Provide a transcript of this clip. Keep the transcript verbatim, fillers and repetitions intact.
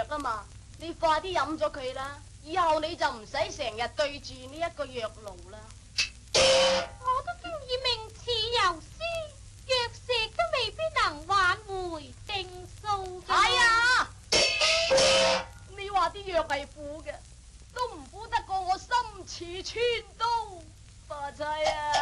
啊嘛，你快啲飲咗佢啦，以後你就唔使成日對住呢一個藥爐啦。 我都經已名似游絲，藥石都未必能挽回定數。 係啊，你話啲藥係苦嘅，都唔苦得過我心似穿刀，花妻啊！